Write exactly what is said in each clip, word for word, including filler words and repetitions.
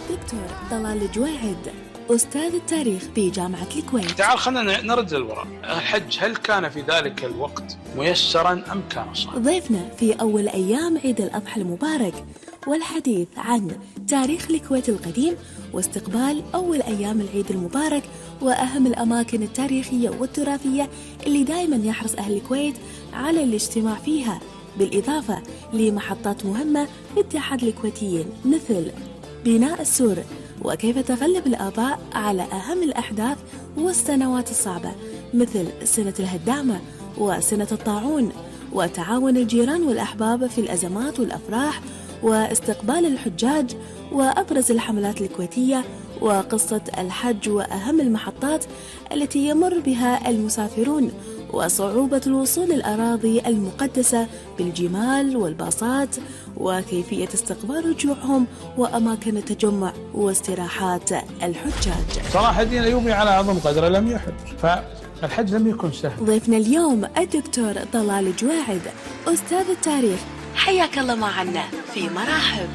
دكتور طلال الجويعد، أستاذ التاريخ في جامعة الكويت. تعال خلنا نرد للوراء. الحج هل كان في ذلك الوقت ميسرا أم كان صعبا؟ ضيفنا في أول أيام عيد الأضحى المبارك والحديث عن تاريخ الكويت القديم واستقبال أول أيام العيد المبارك وأهم الأماكن التاريخية والتراثية اللي دائما يحرص أهل الكويت على الاجتماع فيها، بالإضافة لمحطات مهمة في اتحاد الكويتيين مثل بناء السور، وكيف تغلب الآباء على أهم الأحداث والسنوات الصعبة مثل سنة الهدامة وسنة الطاعون، وتعاون الجيران والأحباب في الأزمات والأفراح، واستقبال الحجاج، وأبرز الحملات الكويتية، وقصة الحج وأهم المحطات التي يمر بها المسافرون، وصعوبة الوصول للأراضي المقدسة بالجمال والباصات، وكيفية استقبال رجوعهم وأماكن التجمع واستراحات الحجاج. صلاح الدين الأيوبي على عظم قدره لم يحج، فالحج لم يكن سهل. ضيفنا اليوم الدكتور طلال الجويعد، أستاذ التاريخ، حياك الله معنا في مراحب.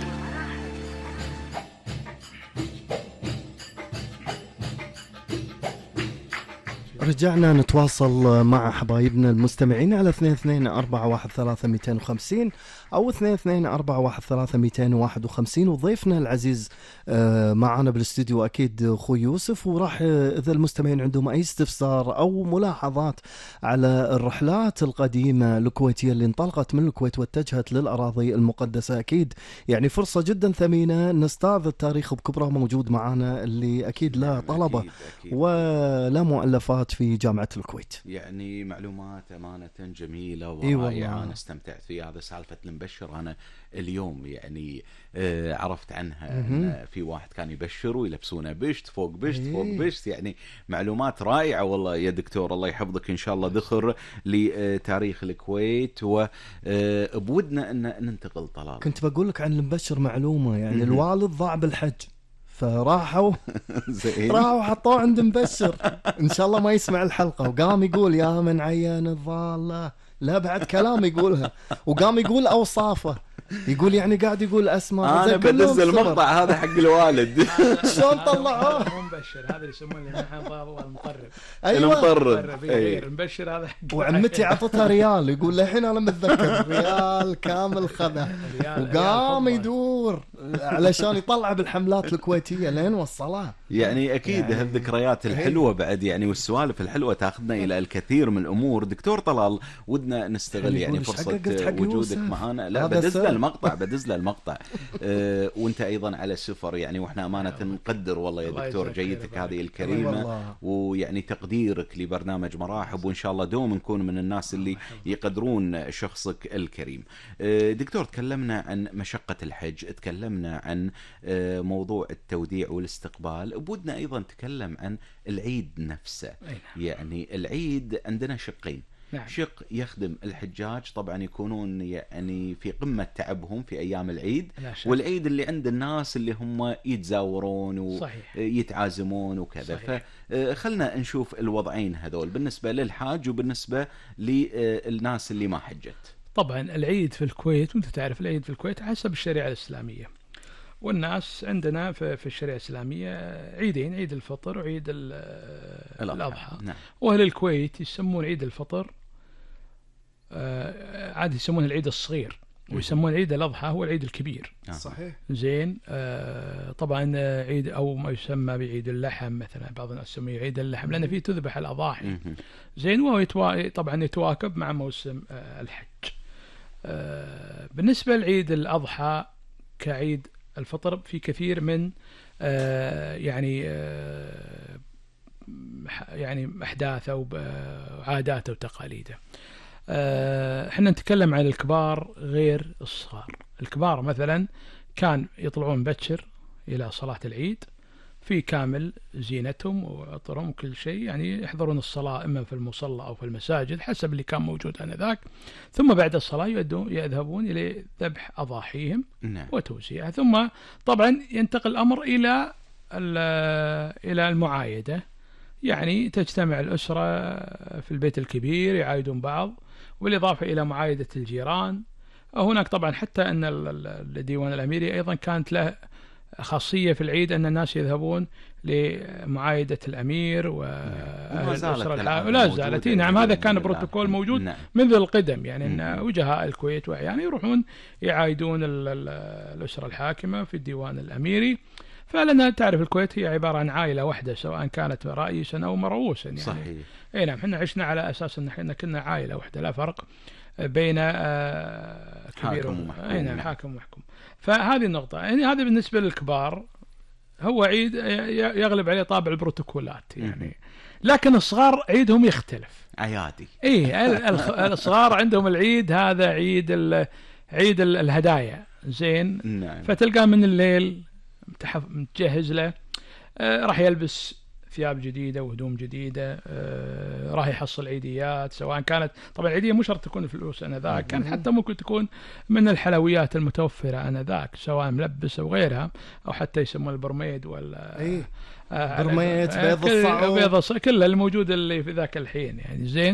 رجعنا نتواصل مع حبايبنا المستمعين على اثنين اثنين أربعة واحد ثلاثة مئتين وخمسين أو اثنين اثنين أربعة واحد ثلاثة مئتين وواحد وخمسين. وضيفنا العزيز معنا بالاستوديو أكيد أخوي يوسف، وراح إذا المستمعين عندهم أي استفسار أو ملاحظات على الرحلات القديمة الكويتية اللي انطلقت من الكويت واتجهت للأراضي المقدسة، أكيد يعني فرصة جدا ثمينة نستعرض التاريخ بكبره موجود معنا، اللي أكيد لا طلبة أكيد أكيد. ولا مؤلفات في جامعة الكويت. يعني معلومات أمانة جميلة ورائعة، أنا استمتعت فيها. هذا سالفة المبشر أنا اليوم يعني آه عرفت عنها، أن في واحد كان يبشر ويلبسونه بشت فوق بشت فوق بشت. يعني معلومات رائعة والله يا دكتور، الله يحفظك إن شاء الله. ذخر لتاريخ الكويت، وبودنا أن ننتقل طلال. كنت بقول لك عن المبشر معلومة، يعني الوالد ضاع بالحج فراحوا راحوا حطوه عند مبشر، ان شاء الله ما يسمع الحلقه، وقام يقول يا من عين الضاله، لا بعد كلام يقولها، وقام يقول اوصافه، يقول يعني قاعد يقول اسماء. انا بدز المقطع هذا حق الوالد. شلون طلعوه؟ مو مبشر، هذا اللي يسمونه نحن المقرب. ايوه المقرب غير مبشر هذا. وعمتي عطتها ريال، يقول للحين انا متذكر ريال كامل خذه، وقام يدور علشان يطلع بالحملات الكويتيه لين وصلها. يعني اكيد يعني هالذكريات الحلوه بعد يعني، والسوالف الحلوه تاخذنا الى الكثير من الامور. دكتور طلال ودنا نستغل يعني فرصه وجودك معنا. لا بدز له المقطع بدز له المقطع أه وانت ايضا على سفر يعني، واحنا امانه نقدر والله يا دكتور جيدتك هذه الكريمه، ويعني تقديرك لبرنامج مراحب، وان شاء الله دوم نكون من الناس اللي يقدرون شخصك الكريم. أه دكتور تكلمنا عن مشقه الحج، تكلمنا عن أه موضوع التوديع والاستقبال، بودنا ايضا نتكلم عن العيد نفسه. يعني العيد عندنا شقين، نعم. شق يخدم الحجاج طبعا يكونون يعني في قمة تعبهم في أيام العيد، والعيد اللي عند الناس اللي هم يتزاورون ويتعازمون وكذا. فخلنا نشوف الوضعين هذول بالنسبة للحاج وبالنسبة للناس اللي ما حجت. طبعا العيد في الكويت، وانت تعرف العيد في الكويت حسب الشريعة الإسلامية، والناس عندنا في الشريعة الإسلامية عيدين، عيد الفطر وعيد الأضحى. نعم. وأهل الكويت يسمون عيد الفطر آه عاد يسمونه العيد الصغير، ويسمون عيد الأضحى هو العيد الكبير. صحيح. زين. آه طبعا عيد أو ما يسمى بعيد اللحم مثلا، بعض الناس يسميه عيد اللحم لأن فيه تذبح الأضاحي. زين. وهو يتوا... طبعا يتواكب مع موسم آه الحج. آه بالنسبة لعيد الأضحى كعيد الفطر في كثير من آه يعني آه يعني أحداثه وعاداته وتقاليده. آه احنا نتكلم عن الكبار غير الصغار. الكبار مثلا كان يطلعون بكر إلى صلاة العيد في كامل زينتهم وعطرهم وكل شيء، يعني يحضرون الصلاة إما في المصلى أو في المساجد حسب اللي كان موجود آنذاك، ثم بعد الصلاة يذهبون إلى ذبح أضاحيهم وتوزيعها، ثم طبعا ينتقل الأمر إلى إلى المعايدة، يعني تجتمع الأسرة في البيت الكبير يعايدون بعض، بالإضافة إلى معايدة الجيران. هناك طبعا حتى أن الديوان الأميري أيضا كانت له خاصية في العيد أن الناس يذهبون لمعايدة الأمير وأهل الأسرة الحاكمة، ولا زالت. نعم، هذا كان بروتوكول موجود نعم. منذ القدم، يعني أن وجهاء الكويت وأحيانا يروحون يعايدون الأسرة الحاكمة في الديوان الأميري. فلنا تعرف الكويت هي عبارة عن عائلة واحدة سواء كانت رئيسا أو مرؤوسا يعني. صحيح. أي نعم، احنا عشنا على أساس أن احنا كنا عائلة واحدة، لا فرق بين كبير ومحكوم. أي نعم، حاكم ومحكوم. فهذه النقطة، يعني هذا بالنسبة للكبار هو عيد يغلب عليه طابع البروتوكولات يعني. لكن الصغار عيدهم يختلف، عيادي. اي الصغار عندهم العيد هذا عيد عيد الهدايا زين. نعم. فتلقى من الليل متجهز له، آه راح يلبس ثياب جديدة وهدوم جديدة، آه راح يحصل عيديات، سواء كانت طبعا العيدية مو شرط تكون فلوس انذاك، كان حتى ممكن تكون من الحلويات المتوفرة انذاك سواء ملبس او غيرها، او حتى يسمون البرميد ولا ايه آه برميد بيض الصعود، بيض الصعود كله الموجود اللي في ذاك الحين يعني زين.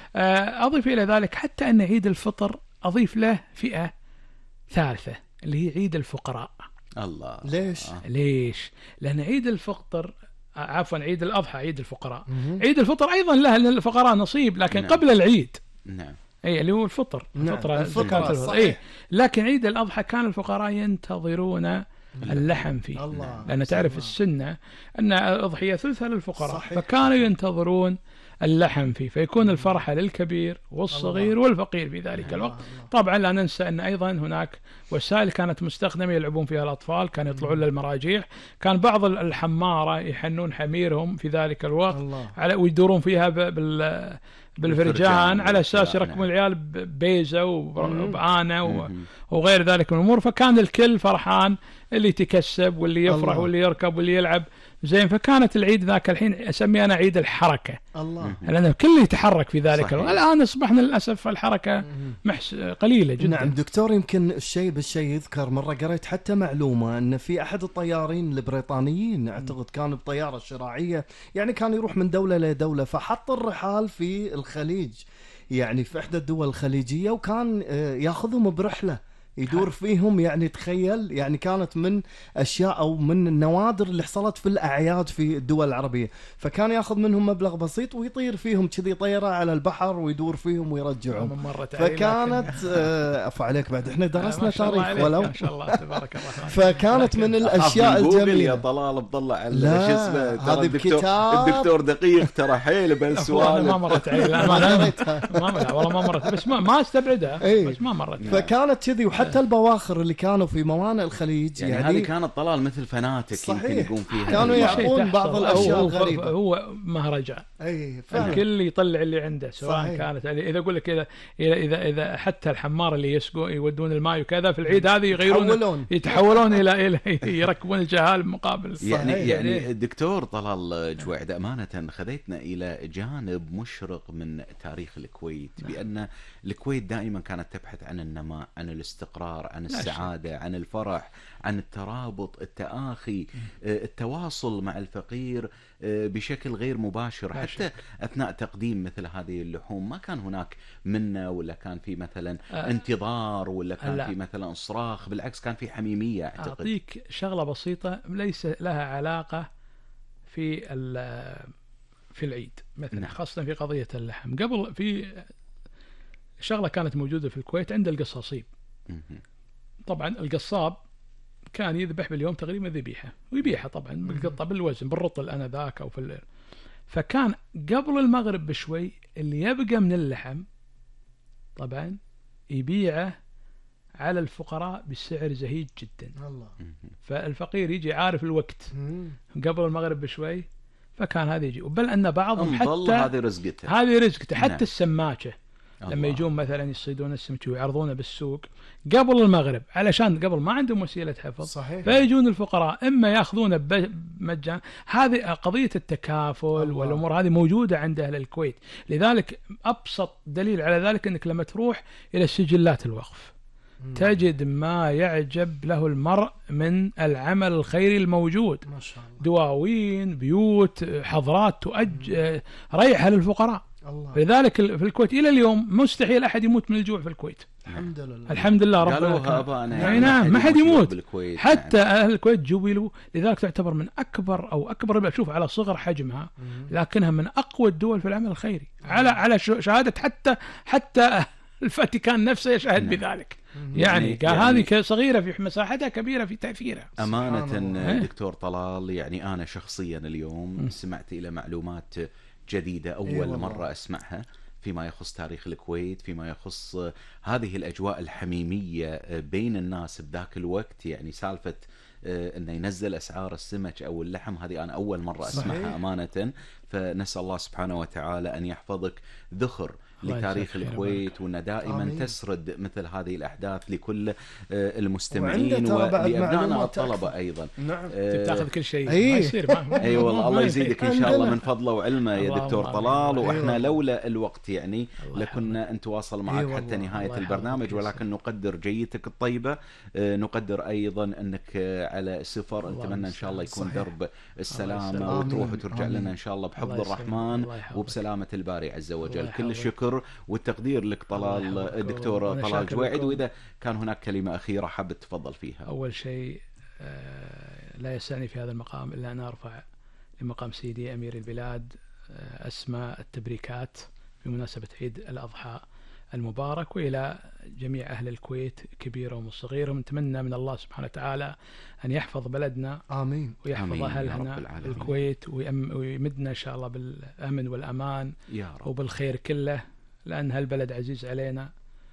آه اضيف الى ذلك حتى ان عيد الفطر اضيف له فئة ثالثة اللي هي عيد الفقراء. الله. ليش؟ آه. ليش؟ لأن عيد الفطر عفوا عيد الأضحى عيد الفقراء، عيد الفطر أيضا له للفقراء نصيب لكن نعم. قبل العيد. نعم. أي اللي هو الفطر. نعم. الفطرة الفطر الفطر. أي لكن عيد الأضحى كان الفقراء ينتظرون اللحم فيه. الله. لأن تعرف السنة أن الأضحية ثلثها للفقراء. صحيح. فكانوا ينتظرون اللحم فيه، فيكون الفرحة للكبير والصغير الله. والفقير في ذلك الله. الوقت الله. طبعا لا ننسى أن أيضا هناك وسائل كانت مستخدمة يلعبون فيها الأطفال، كانوا يطلعون للمراجيح، كان بعض الحمارة يحنون حميرهم في ذلك الوقت الله. على ويدورون فيها بال بالفرجان على أساس يركبون العيال ببيزة وبعانة وغير ذلك من الأمور. فكان الكل فرحان، اللي يتكسب واللي يفرح الله. واللي يركب واللي يلعب زين. فكانت العيد ذاك الحين أسمي أنا عيد الحركة الله، لأن الكل يتحرك في ذلك الوقت. الآن أصبحنا للأسف الحركة محس قليلة جدا. نعم دكتور، يمكن الشيء بالشيء يذكر مرة قريت حتى معلومة أن في أحد الطيارين البريطانيين أعتقد كان بطيارة شراعية، يعني كان يروح من دولة لدولة، فحط الرحال في الخليج يعني في إحدى الدول الخليجية، وكان ياخذهم برحلة يدور فيهم. يعني تخيل، يعني كانت من أشياء أو من النوادر اللي حصلت في الأعياد في الدول العربية، فكان ياخذ منهم مبلغ بسيط ويطير فيهم كذي طيارة على البحر ويدور فيهم ويرجعهم. فكانت أفا عليك بعد احنا درسنا تاريخ ولو ما شاء الله تبارك الله. فكانت من الأشياء الجميلة. يا طلال بطلع على شو اسمه هذا الكتاب، الدكتور دقيق ترى حيل بهالسؤال. ما مرت علي لا ما مرت والله ما مرت، بس ما ما استبعدها بس ما مرت. فكانت كذي. حتى البواخر اللي كانوا في موانئ الخليج يعني, يعني هذه كانت طلال مثل فناتك يمكن يقوم فيها، كانوا يعطون بعض الاشياء الغريبه. هو مهرجان، اي فعلا الكل يطلع اللي عنده سواء صحيح. كانت اذا اقول لك اذا اذا اذا حتى الحمار اللي يسقوا يودون الماء وكذا في العيد هذه يغيرون يتحولون, يتحولون الى الى يركبون الجهال مقابل. يعني يعني الدكتور طلال جويد امانه خذيتنا الى جانب مشرق من تاريخ الكويت، بان الكويت دائما كانت تبحث عن النماء، عن الاستقرار، عن السعادة، عن الفرح، عن الترابط، التآخي، التواصل مع الفقير بشكل غير مباشر. حتى أثناء تقديم مثل هذه اللحوم ما كان هناك منة، ولا كان في مثلا انتظار، ولا كان لا. في مثلا صراخ، بالعكس كان في حميمية. أعتقد أعطيك شغلة بسيطة ليس لها علاقة في في العيد مثلا نعم. خاصة في قضية اللحم. قبل في شغلة كانت موجودة في الكويت عند القصاصيب. طبعا القصاب كان يذبح باليوم تقريبا ذبيحة ويبيعها طبعا بالقطة بالوزن بالرطل أنا ذاك أو في الليل. فكان قبل المغرب بشوي اللي يبقى من اللحم طبعا يبيعه على الفقراء بالسعر زهيد جدا. الله. فالفقير يجي عارف الوقت قبل المغرب بشوي، فكان هذا يجي. بل أن بعضهم حتى هذه رزقته هذه رزقته حتى نعم. السماكة الله. لما يجون مثلا يصيدون السمك ويعرضونه بالسوق قبل المغرب علشان قبل ما عندهم وسيلة حفظ صحيح. فيجون الفقراء إما يأخذونه بمجان. هذه قضية التكافل الله. والأمور هذه موجودة عند أهل الكويت. لذلك أبسط دليل على ذلك أنك لما تروح إلى سجلات الوقف مم. تجد ما يعجب له المرء من العمل الخيري الموجود. ما شاء الله. دواوين، بيوت، حضرات تؤج ريحها للفقراء الله. لذلك في الكويت إلى اليوم مستحيل أحد يموت من الجوع في الكويت. الحمد لله الحمد لله رب العالمين. يعني نعم ما حد يموت حتى يعني. أهل الكويت جبلوا، لذلك تعتبر من أكبر أو أكبر بشوف على صغر حجمها لكنها من أقوى الدول في العمل الخيري على على شهادة حتى حتى الفاتيكان نفسه يشهد بذلك. يعني قال يعني هذه صغيرة في مساحتها كبيرة في تأثيرها. أمانة دكتور طلال يعني أنا شخصيا اليوم سمعت إلى معلومات جديدة أول مرة أسمعها فيما يخص تاريخ الكويت، فيما يخص هذه الأجواء الحميمية بين الناس بذاك الوقت. يعني سالفة أنه ينزل أسعار السمك أو اللحم هذه أنا أول مرة أسمعها صحيح. أمانة. فنسأل الله سبحانه وتعالى أن يحفظك ذخر لتاريخ الكويت، وأن دائما آمين. تسرد مثل هذه الأحداث لكل المستمعين ولأبنائنا الطلبة أيضا. نعم أه تاخذ كل شيء أيه. ما يصير ما أي أيوة والله الله يزيدك إن شاء الله من فضله وعلمه يا دكتور طلال. وإحنا لولا الوقت يعني لكنا نتواصل معك أيوة حتى نهاية البرنامج، ولكن نقدر جيتك الطيبة، أه نقدر أيضا أنك على سفر، نتمنى إن شاء الله يكون صحيح. درب السلامة وتروح وترجع لنا إن شاء الله بحفظ الرحمن وبسلامة الباري عز وجل. كل الشكر والتقدير لك طلال الدكتور طلال جويعد. وإذا كان هناك كلمة أخيرة حابب تفضل فيها. أول شيء لا يسعني في هذا المقام إلا أن أرفع لمقام سيدي أمير البلاد أسمى التبريكات بمناسبة عيد الأضحى المبارك، وإلى جميع أهل الكويت كبيرهم وصغيرهم. نتمنى من الله سبحانه وتعالى أن يحفظ بلدنا آمين ويحفظ أهلنا الكويت ويمدنا إن شاء الله بالأمن والأمان وبالخير كله، لأن هالبلد عزيز علينا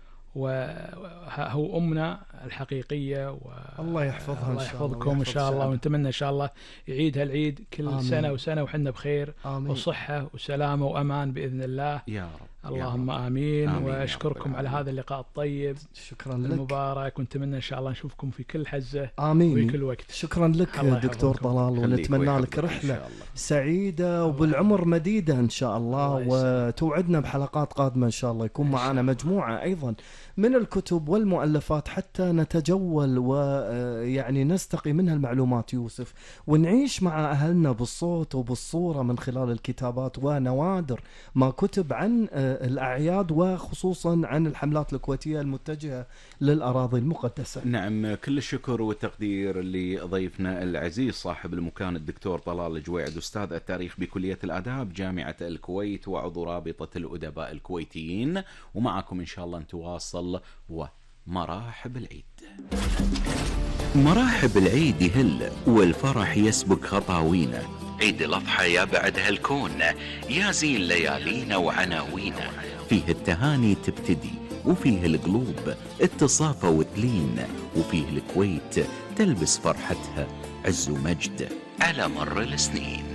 وهو أمنا الحقيقية. الله يحفظها الله يحفظكم إن شاء الله، ونتمنى إن شاء الله يعيد هالعيد كل آمين. سنة وسنة وحنا بخير آمين. وصحة وسلامة وأمان بإذن الله يا رب. اللهم آمين, آمين. وأشكركم على هذا اللقاء الطيب شكرا لك المبارك، ونتمنى إن شاء الله نشوفكم في كل حزة آمين وفي كل وقت. شكرا لك دكتور طلال، ونتمنى لك رحلة سعيدة وبالعمر مديدة إن شاء الله, الله وتوعدنا بحلقات قادمة إن شاء الله يكون معنا مجموعة أيضا من الكتب والمؤلفات حتى نتجول ويعني نستقي منها المعلومات يوسف، ونعيش مع أهلنا بالصوت وبالصورة من خلال الكتابات ونوادر ما كتب عن الأعياد وخصوصا عن الحملات الكويتية المتجهة للأراضي المقدسة. نعم كل الشكر والتقدير لضيفنا العزيز صاحب المكان الدكتور طلال جويعد، أستاذ التاريخ بكلية الآداب جامعة الكويت وعضو رابطة الأدباء الكويتيين، ومعكم إن شاء الله نتواصل ومراحب العيد. مراحب العيد يهل والفرح يسبق خطاوينا، عيد الأضحى يا بعد هالكون يا زين ليالينا وعناوينا، فيه التهاني تبتدي وفيه القلوب اتصافى وتلين، وفيه الكويت تلبس فرحتها عز ومجد على مر السنين.